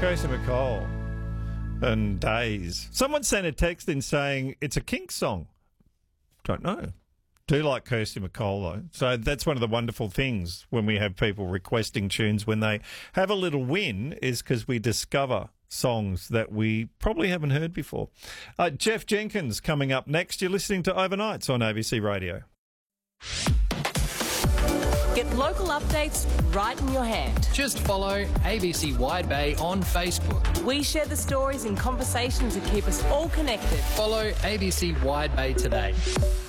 Kirsty MacColl and Days. Someone sent a text in saying it's a Kinks song. Don't know. Do like Kirsty MacColl, though. So that's one of the wonderful things when we have people requesting tunes when they have a little win is because we discover songs that we probably haven't heard before. Jeff Jenkins coming up next. You're listening to Overnights on ABC Radio. Get local updates right in your hand. Just follow ABC Wide Bay on Facebook. We share the stories and conversations that keep us all connected. Follow ABC Wide Bay today.